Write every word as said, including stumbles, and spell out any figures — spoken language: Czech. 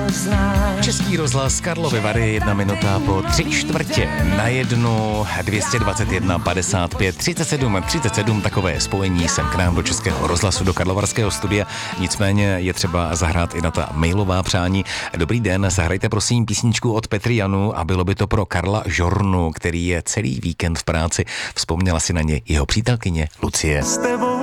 Český rozhlas Karlovy Vary, jedna minuta po tři čtvrtě na jednu, dvě stě dvacet jedna padesát pět třicet sedm třicet sedm, takové spojení sem k nám do Českého rozhlasu, do Karlovarského studia. Nicméně je třeba zahrát i na ta mailová přání. Dobrý den, zahrajte prosím písničku od Petry Janu a bylo by to pro Karla Žornu, který je celý víkend v práci. Vzpomněla si na ně jeho přítelkyně Lucie. S tebou